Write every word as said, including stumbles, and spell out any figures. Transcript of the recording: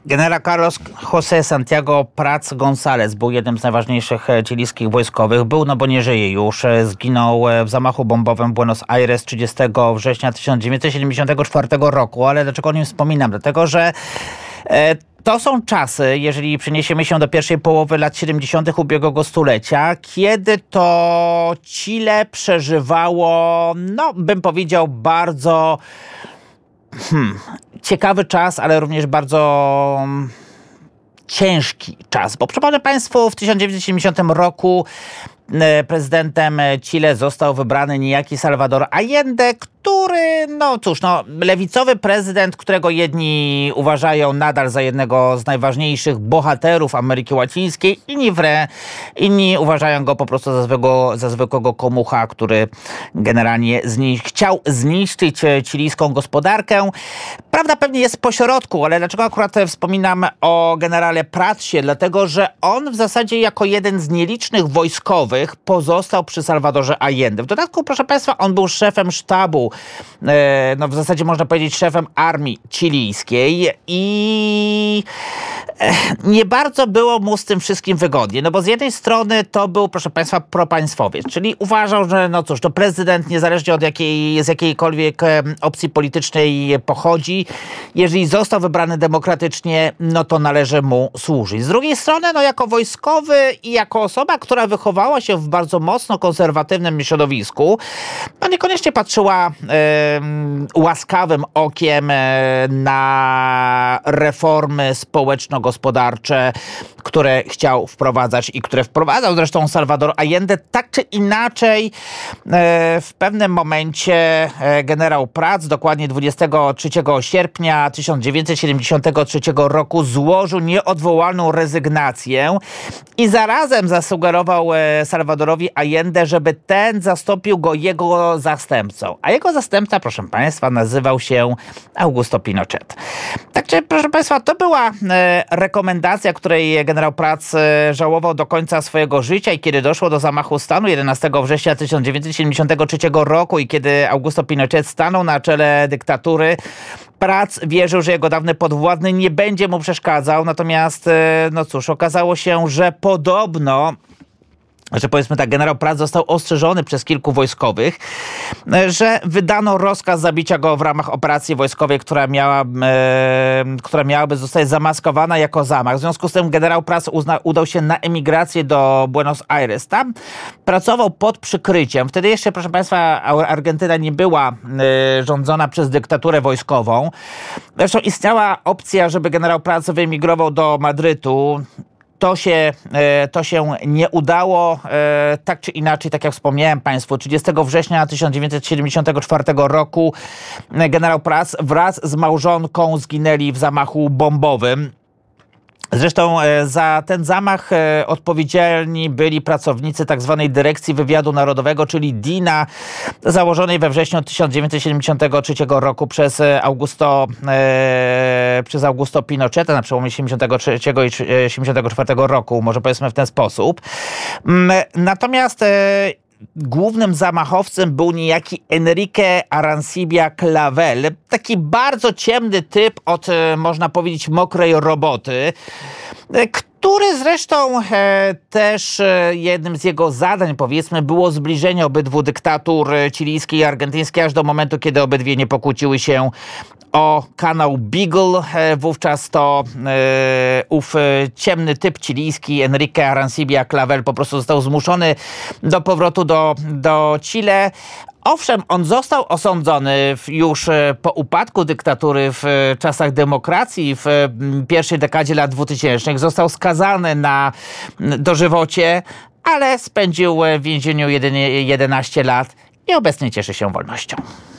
Generał Carlos José Santiago Prats González był jednym z najważniejszych chilijskich wojskowych. Był, no bo nie żyje już. Zginął w zamachu bombowym w Buenos Aires trzydziestego września tysiąc dziewięćset siedemdziesiątego czwartego roku. Ale dlaczego o nim wspominam? Dlatego, że e, to są czasy, jeżeli przeniesiemy się do pierwszej połowy lat siedemdziesiątych ubiegłego stulecia, kiedy to Chile przeżywało, no bym powiedział, bardzo hmm, ciekawy czas, ale również bardzo ciężki czas. Bo przypomnę Państwu, w tysiąc dziewięćset siedemdziesiątym roku prezydentem Chile został wybrany niejaki Salvador Allende, który, no cóż, no, lewicowy prezydent, którego jedni uważają nadal za jednego z najważniejszych bohaterów Ameryki Łacińskiej, inni, wre, inni uważają go po prostu za zwykłego, za zwykłego komucha, który generalnie zni- chciał zniszczyć chilijską gospodarkę. Prawda pewnie jest pośrodku, ale dlaczego akurat wspominam o generale Pratsie? Dlatego, że on w zasadzie jako jeden z nielicznych wojskowych pozostał przy Salvadorze Allende. W dodatku, proszę Państwa, on był szefem sztabu, no w zasadzie można powiedzieć szefem armii chilijskiej i nie bardzo było mu z tym wszystkim wygodnie, no bo z jednej strony to był, proszę Państwa, propaństwowiec, czyli uważał, że no cóż, to prezydent niezależnie od jakiej, z jakiejkolwiek opcji politycznej pochodzi, jeżeli został wybrany demokratycznie, no to należy mu służyć. Z drugiej strony, no jako wojskowy i jako osoba, która wychowała się w bardzo mocno konserwatywnym środowisku, no niekoniecznie patrzyła e, łaskawym okiem e, na reformy społeczno-gospodarcze, które chciał wprowadzać i które wprowadzał zresztą Salvador Allende. Tak czy inaczej, e, w pewnym momencie e, generał Prats, dokładnie dwudziestego trzeciego sierpnia tysiąc dziewięćset siedemdziesiątego trzeciego roku, złożył nieodwołalną rezygnację i zarazem zasugerował e, Salvadorowi Allende, żeby ten zastąpił go jego zastępcą. A jego zastępca, proszę Państwa, nazywał się Augusto Pinochet. Także, proszę Państwa, to była e, rekomendacja, której generał Prats e, żałował do końca swojego życia i kiedy doszło do zamachu stanu jedenastego września tysiąc dziewięćset siedemdziesiątego trzeciego roku i kiedy Augusto Pinochet stanął na czele dyktatury, Prats wierzył, że jego dawny podwładny nie będzie mu przeszkadzał, natomiast, e, no cóż, okazało się, że podobno że powiedzmy tak, generał Prats został ostrzeżony przez kilku wojskowych, że wydano rozkaz zabicia go w ramach operacji wojskowej, która miała, e, która miałaby zostać zamaskowana jako zamach. W związku z tym generał Prats uzna, udał się na emigrację do Buenos Aires. Tam pracował pod przykryciem. Wtedy jeszcze, proszę Państwa, Argentyna nie była e, rządzona przez dyktaturę wojskową. Zresztą istniała opcja, żeby generał Prats wyemigrował do Madrytu. To się, to się nie udało, tak czy inaczej, tak jak wspomniałem Państwu, trzydziestego września tysiąc dziewięćset siedemdziesiątego czwartego roku generał Prats wraz z małżonką zginęli w zamachu bombowym. Zresztą za ten zamach odpowiedzialni byli pracownicy tzw. Dyrekcji Wywiadu Narodowego, czyli D I N A, założonej we wrześniu tysiąc dziewięćset siedemdziesiątego trzeciego roku przez Augusto, e, przez Augusto Pinocheta na przełomie siedemdziesiątego trzeciego i siedemdziesiątego czwartego roku, może powiedzmy w ten sposób. Natomiast e, głównym zamachowcem był niejaki Enrique Arancibia Clavel, taki bardzo ciemny typ od, można powiedzieć, mokrej roboty, który zresztą e, też e, jednym z jego zadań, powiedzmy, było zbliżenie obydwu dyktatur chilijskiej i argentyńskiej aż do momentu, kiedy obydwie nie pokłóciły się o kanał Beagle. E, wówczas to e, ów e, ciemny typ chilijski Enrique Arancibia Clavel po prostu został zmuszony do powrotu do, do Chile. Owszem, on został osądzony już po upadku dyktatury w czasach demokracji w pierwszej dekadzie lat dwutysięcznych. Został skazany na dożywocie, ale spędził w więzieniu jedynie jedenaście lat i obecnie cieszy się wolnością.